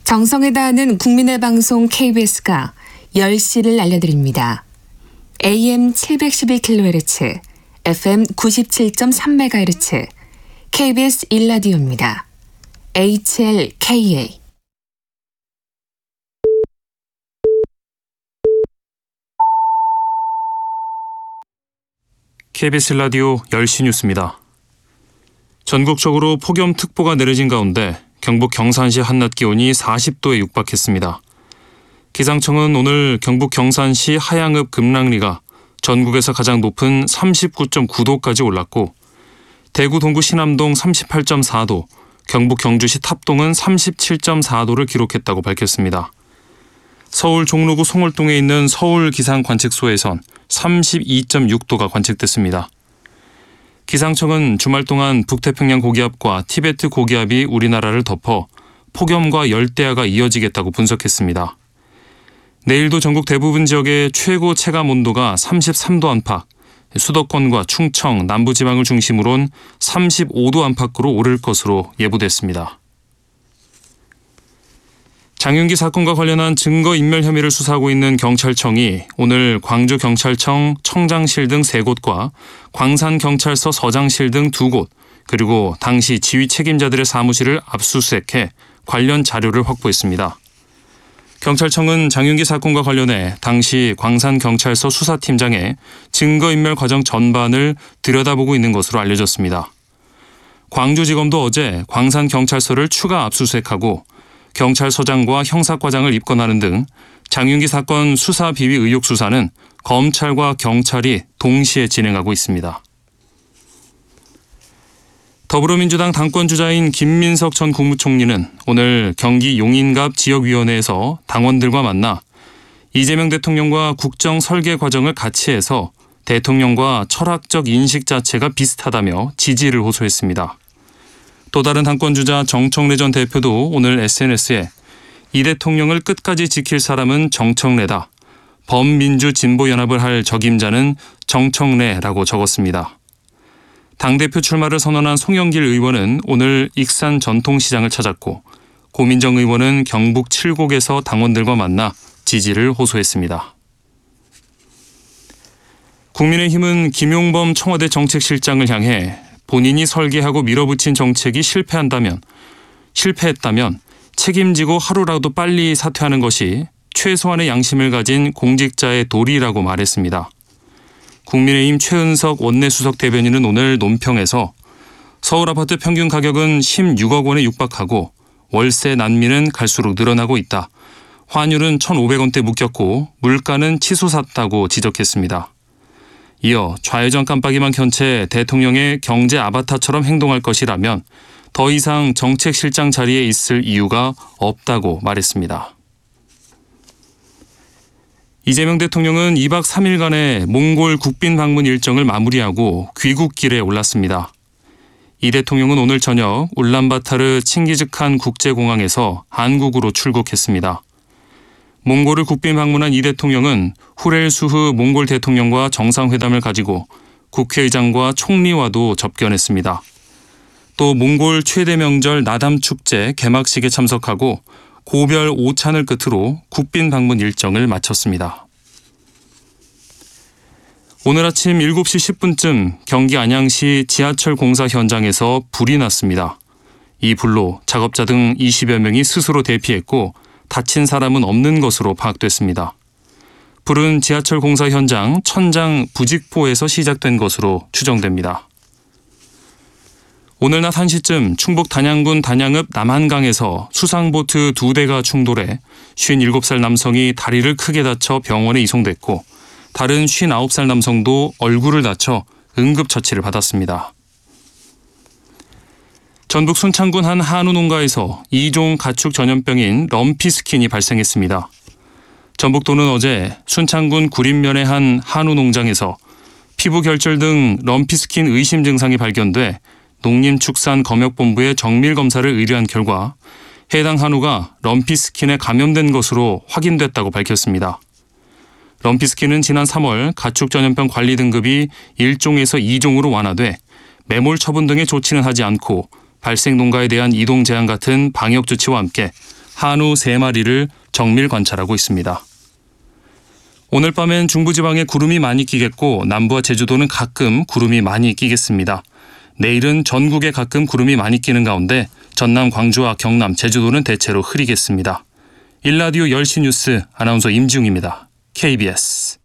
정성을 다하는 국민의 방송 KBS가 10시를 알려드립니다. AM 712kHz, FM 97.3MHz, KBS 1라디오입니다. HLKA. KBS 라디오 10시 뉴스입니다. 전국적으로 폭염특보가 내려진 가운데 경북 경산시 한낮 기온이 40도에 육박했습니다. 기상청은 오늘 경북 경산시 하양읍 금랑리가 전국에서 가장 높은 39.9도까지 올랐고 대구 동구 신암동 38.4도, 경북 경주시 탑동은 37.4도를 기록했다고 밝혔습니다. 서울 종로구 송월동에 있는 서울기상관측소에선 32.6도가 관측됐습니다. 기상청은 주말 동안 북태평양 고기압과 티베트 고기압이 우리나라를 덮어 폭염과 열대야가 이어지겠다고 분석했습니다. 내일도 전국 대부분 지역의 최고 체감 온도가 33도 안팎, 수도권과 충청, 남부지방을 중심으로는 35도 안팎으로 오를 것으로 예보됐습니다. 장윤기 사건과 관련한 증거인멸 혐의를 수사하고 있는 경찰청이 오늘 광주경찰청 청장실 등 3곳과 광산경찰서 서장실 등 2곳, 그리고 당시 지휘 책임자들의 사무실을 압수수색해 관련 자료를 확보했습니다. 경찰청은 장윤기 사건과 관련해 당시 광산경찰서 수사팀장의 증거인멸 과정 전반을 들여다보고 있는 것으로 알려졌습니다. 광주지검도 어제 광산경찰서를 추가 압수수색하고 경찰서장과 형사과장을 입건하는 등 장윤기 사건 수사 비위 의혹 수사는 검찰과 경찰이 동시에 진행하고 있습니다. 더불어민주당 당권주자인 김민석 전 국무총리는 오늘 경기 용인갑 지역위원회에서 당원들과 만나 이재명 대통령과 국정 설계 과정을 같이 해서 대통령과 철학적 인식 자체가 비슷하다며 지지를 호소했습니다. 또 다른 당권주자 정청래 전 대표도 오늘 SNS에 이 대통령을 끝까지 지킬 사람은 정청래다. 범민주진보연합을 할 적임자는 정청래라고 적었습니다. 당대표 출마를 선언한 송영길 의원은 오늘 익산 전통시장을 찾았고 고민정 의원은 경북 칠곡에서 당원들과 만나 지지를 호소했습니다. 국민의힘은 김용범 청와대 정책실장을 향해 본인이 설계하고 밀어붙인 정책이 실패했다면 책임지고 하루라도 빨리 사퇴하는 것이 최소한의 양심을 가진 공직자의 도리라고 말했습니다. 국민의힘 최은석 원내수석 대변인은 오늘 논평에서 서울 아파트 평균 가격은 16억 원에 육박하고 월세 난민은 갈수록 늘어나고 있다. 환율은 1,500원대 묶였고 물가는 치솟았다고 지적했습니다. 이어 좌회전 깜빡이만 켠 채 대통령의 경제 아바타처럼 행동할 것이라면 더 이상 정책실장 자리에 있을 이유가 없다고 말했습니다. 이재명 대통령은 2박 3일간의 몽골 국빈 방문 일정을 마무리하고 귀국길에 올랐습니다. 이 대통령은 오늘 저녁 울란바타르 칭기즈칸 국제공항에서 한국으로 출국했습니다. 몽골을 국빈 방문한 이 대통령은 후렐수흐 몽골 대통령과 정상회담을 가지고 국회의장과 총리와도 접견했습니다. 또 몽골 최대 명절 나담 축제 개막식에 참석하고 고별 오찬을 끝으로 국빈 방문 일정을 마쳤습니다. 오늘 아침 7시 10분쯤 경기 안양시 지하철 공사 현장에서 불이 났습니다. 이 불로 작업자 등 20여 명이 스스로 대피했고 다친 사람은 없는 것으로 파악됐습니다. 불은 지하철 공사 현장 천장 부직포에서 시작된 것으로 추정됩니다. 오늘 낮 1시쯤 충북 단양군 단양읍 남한강에서 수상보트 2대가 충돌해 57살 남성이 다리를 크게 다쳐 병원에 이송됐고 다른 59살 남성도 얼굴을 다쳐 응급처치를 받았습니다. 전북 순창군 한 한우 농가에서 2종 가축 전염병인 럼피스킨이 발생했습니다. 전북도는 어제 순창군 구림면의 한 한우 농장에서 피부 결절 등 럼피스킨 의심 증상이 발견돼 농림축산검역본부에 정밀 검사를 의뢰한 결과 해당 한우가 럼피스킨에 감염된 것으로 확인됐다고 밝혔습니다. 럼피스킨은 지난 3월 가축 전염병 관리 등급이 1종에서 2종으로 완화돼 매몰 처분 등의 조치는 하지 않고 발생 농가에 대한 이동 제한 같은 방역 조치와 함께 한우 3마리를 정밀 관찰하고 있습니다. 오늘 밤엔 중부지방에 구름이 많이 끼겠고 남부와 제주도는 가끔 구름이 많이 끼겠습니다. 내일은 전국에 가끔 구름이 많이 끼는 가운데 전남, 광주와 경남, 제주도는 대체로 흐리겠습니다. 일라디오 10시 뉴스 아나운서 임지웅입니다. KBS